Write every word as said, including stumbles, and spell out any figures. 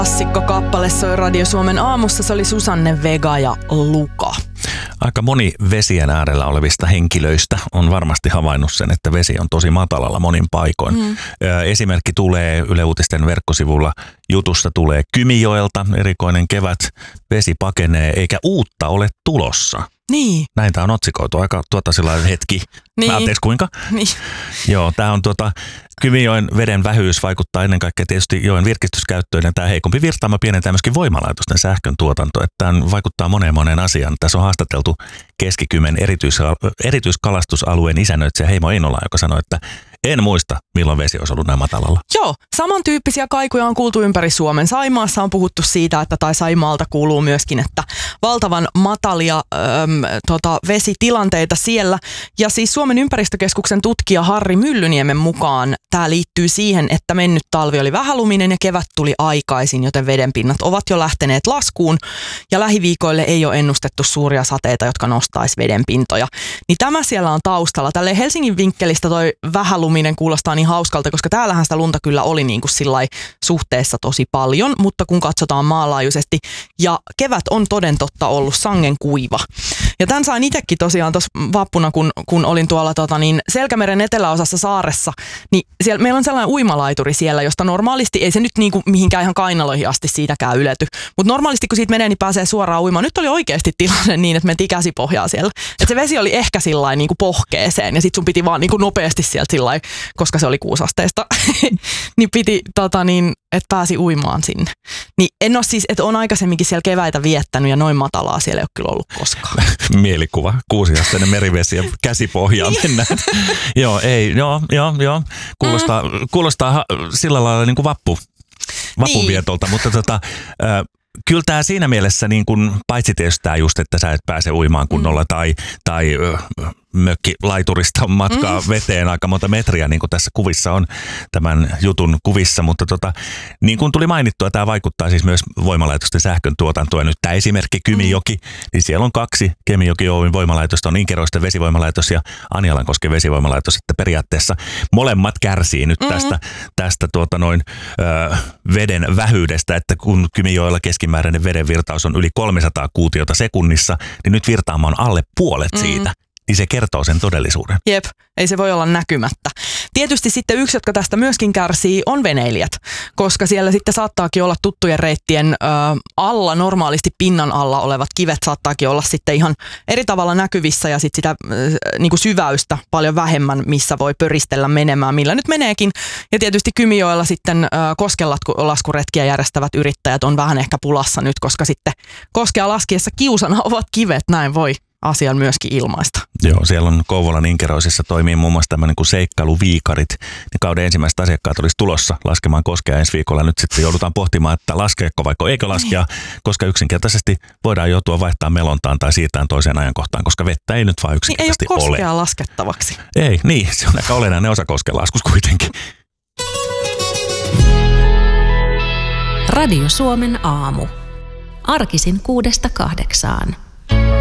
Klassikkokappale soi Radio Suomen aamussa, se oli Susanne Vega ja Luka. Aika moni vesien äärellä olevista henkilöistä on varmasti havainnut sen, että vesi on tosi matalalla monin paikoin. Mm. Esimerkki tulee Yle Uutisten verkkosivulla, jutusta tulee Kymijoelta, erikoinen kevät, vesi pakenee eikä uutta ole tulossa. Niin. Näin tämä on otsikoitu, aika tuota sellainen hetki. Niin. Anteeksi, kuinka? Niin. Joo, tämä on tuota, Kymijoen veden vähyys vaikuttaa ennen kaikkea tietysti joen virkistyskäyttöön ja tämä heikompi virtaama pienentää myöskin voimalaitosten sähkön tuotanto. Että tämä vaikuttaa moneen moneen asiaan. Tässä on haastateltu Keski-Kymen erityis, erityiskalastusalueen isännöitsijä Heimo Einola, joka sanoi, että en muista, milloin vesi olisi ollut näin matalalla. Joo, samantyyppisiä kaikuja on kuultu ympäri Suomen. Saimaassa on puhuttu siitä, että tai Saimaalta kuuluu myöskin, että valtavan matalia äm, tota, vesitilanteita siellä. Ja siis Suomen ympäristökeskuksen tutkija Harri Myllyniemen mukaan tämä liittyy siihen, että mennyt talvi oli vähäluminen ja kevät tuli aikaisin, joten vedenpinnat ovat jo lähteneet laskuun. Ja lähiviikoille ei ole ennustettu suuria sateita, jotka nostaisi vedenpintoja. Niin tämä siellä on taustalla. Tälleen Helsingin vinkkelistä toi vähäluminen kuulostaa niin hauskalta, koska täällähän sitä lunta kyllä oli niin kuin sillai suhteessa tosi paljon, mutta kun katsotaan maanlaajuisesti, ja kevät on toden totta ollut sangen kuiva. Ja tämän sain itsekin tosiaan tuossa vappuna, kun, kun olin tuolla tota, niin Selkämeren eteläosassa saaressa, niin siellä, meillä on sellainen uimalaituri siellä, josta normaalisti, ei se nyt niin kuin mihinkään ihan kainaloihin asti siitäkään ylety, mutta normaalisti kun siitä menee, niin pääsee suoraan uimaan. Nyt oli oikeasti tilanne niin, että mentiin käsipohjaa siellä. Että se vesi oli ehkä sillain niin kuin pohkeeseen, ja sit sun piti vaan niin kuin nopeasti sieltä sillain, koska se oli kuusasteista, niin piti, tota niin, että pääsi uimaan sinne. Niin en ole siis, että on aikaisemminkin siellä keväitä viettänyt ja noin matalaa siellä ei ole kyllä ollut koskaan. Mielikuva, kuusiasteinen merivesi ja käsipohjaan mennään. Joo, ei, joo, joo, joo. Kuulostaa, mm. kuulostaa sillä lailla niin kuin vappu, vappuvietolta, niin. Mutta tota, äh, kyllä tämä siinä mielessä, niin kun, paitsi tietysti tämä just, että sä et pääse uimaan kunnolla mm. tai, tai äh, mökkilaiturista on matkaa mm. veteen aika monta metriä, niin kuin tässä kuvissa on tämän jutun kuvissa, mutta tota, niin kuin tuli mainittua, tämä vaikuttaa siis myös voimalaitosten sähkön tuotantoon. Nyt tämä esimerkki Kymijoki, mm. niin siellä on kaksi Kemijoki Oyn voimalaitosta, on Inkeroisten vesivoimalaitos ja Anjallankosken vesivoimalaitos, että periaatteessa molemmat kärsii nyt tästä, mm. tästä tuota noin, ö, veden vähyydestä, että kun Kymijoella keskimääräinen veden virtaus on yli kolmesataa kuutiota sekunnissa, niin nyt virtaama on alle puolet mm. siitä. Niin se kertoo sen todellisuuden. Jep, ei se voi olla näkymättä. Tietysti sitten yksi, jotka tästä myöskin kärsii, on veneilijät, koska siellä sitten saattaakin olla tuttujen reittien ö, alla, normaalisti pinnan alla olevat kivet saattaakin olla sitten ihan eri tavalla näkyvissä ja sitten sitä ö, niin kuin syväystä paljon vähemmän, missä voi pöristellä menemään, millä nyt meneekin. Ja tietysti Kymijoella sitten ö, koskenlaskuretkiä järjestävät yrittäjät on vähän ehkä pulassa nyt, koska sitten koskea laskiessa kiusana ovat kivet, näin voi asian myöskin ilmaista. Joo, siellä on Kouvolan Inkeroisissa toimii muun muassa tämmöinen kuin seikkailuviikarit. Ne kauden ensimmäiset asiakkaat olisi tulossa laskemaan koskea ensi viikolla. Nyt sitten joudutaan pohtimaan, että laskeeko vaikka eikö laskea, koska yksinkertaisesti voidaan joutua vaihtamaan melontaan tai siirtään toiseen ajankohtaan, koska vettä ei nyt vaan yksinkertaisesti ole. Ei ole koskea ole. laskettavaksi. Ei, niin, se on aika olennainen osa koskenlaskus kuitenkin. Radio Suomen aamu. Arkisin kuudesta kahdeksaan.